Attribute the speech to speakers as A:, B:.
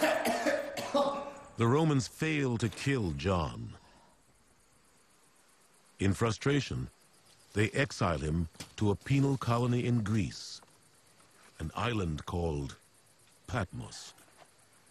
A: The Romans failed to kill John. In frustration, they exile him to a penal colony in Greece, an island called Patmos.